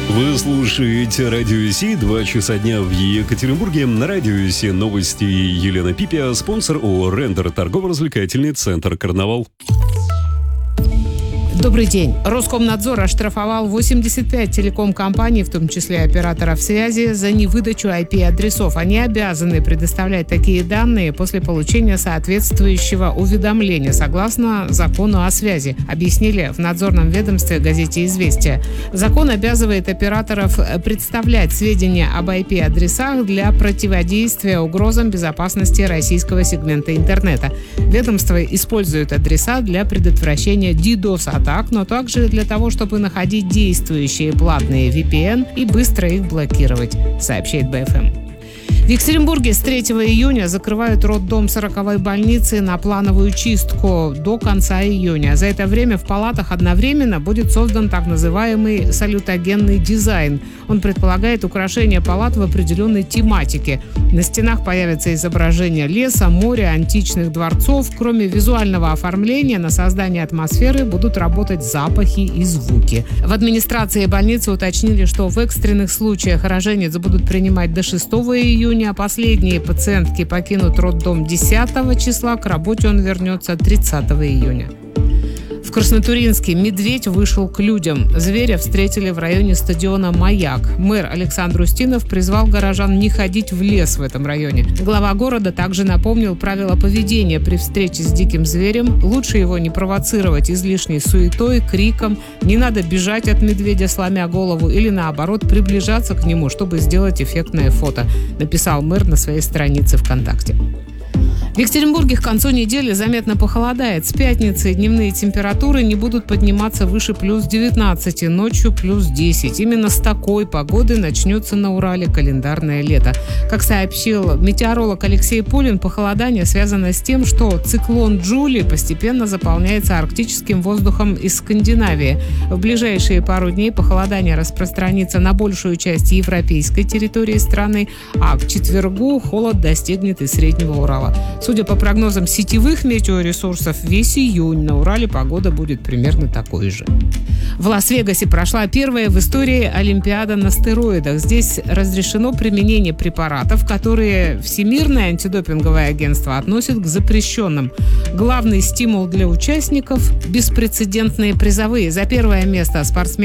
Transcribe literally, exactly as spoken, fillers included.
Вы слушаете Радио Си, два часа дня в Екатеринбурге. На Радио Си новости Елена Пипя, спонсор ООО «Рендер», торгово-развлекательный центр «Карнавал». Добрый день. Роскомнадзор оштрафовал восемьдесят пять телеком-компаний, в том числе операторов связи, за невыдачу ай пи-адресов. Они обязаны предоставлять такие данные после получения соответствующего уведомления, согласно закону о связи, объяснили в надзорном ведомстве газете «Известия». Закон обязывает операторов представлять сведения об ай пи-адресах для противодействия угрозам безопасности российского сегмента интернета. Ведомство использует адреса для предотвращения дидос-атак, но также для того, чтобы находить действующие платные ви пи эн и быстро их блокировать, сообщает бэ эф эм. В Екатеринбурге с третьего июня закрывают роддом сороковой больницы на плановую чистку до конца июня. За это время в палатах одновременно будет создан так называемый салютогенный дизайн. Он предполагает украшение палат в определенной тематике. На стенах появятся изображения леса, моря, античных дворцов. Кроме визуального оформления, на создание атмосферы будут работать запахи и звуки. В администрации больницы уточнили, что в экстренных случаях роженец будут принимать до шестого июня, а последние пациентки покинут роддом десятого числа, к работе он вернется тридцатого июня. В Краснотурьинске медведь вышел к людям. Зверя встретили в районе стадиона «Маяк». Мэр Александр Устинов призвал горожан не ходить в лес в этом районе. Глава города также напомнил правила поведения при встрече с диким зверем. Лучше его не провоцировать излишней суетой, криком. Не надо бежать от медведя, сломя голову, или наоборот приближаться к нему, чтобы сделать эффектное фото, написал мэр на своей странице ВКонтакте. В Екатеринбурге к концу недели заметно похолодает. С пятницы дневные температуры не будут подниматься выше плюс девятнадцати, ночью плюс десять. Именно с такой погоды начнется на Урале календарное лето. Как сообщил метеоролог Алексей Пулин, похолодание связано с тем, что циклон Джули постепенно заполняется арктическим воздухом из Скандинавии. В ближайшие пару дней похолодание распространится на большую часть европейской территории страны, а к четвергу холод достигнет и Среднего Урала. Судя по прогнозам сетевых метеоресурсов, весь июнь на Урале погода будет примерно такой же. В Лас-Вегасе прошла первая в истории Олимпиада на стероидах. Здесь разрешено применение препаратов, которые Всемирное антидопинговое агентство относит к запрещенным. Главный стимул для участников – беспрецедентные призовые. За первое место спортсмен